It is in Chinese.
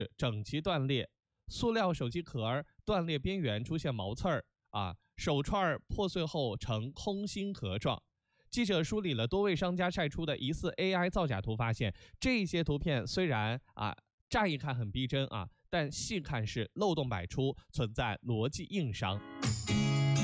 整齐断裂，塑料手机壳断裂边缘出现毛刺儿手串破碎后呈空心壳状。记者梳理了多位商家晒出的疑似 AI 造假图，发现这些图片虽然乍一看很逼真但细看是漏洞百出，存在逻辑硬伤。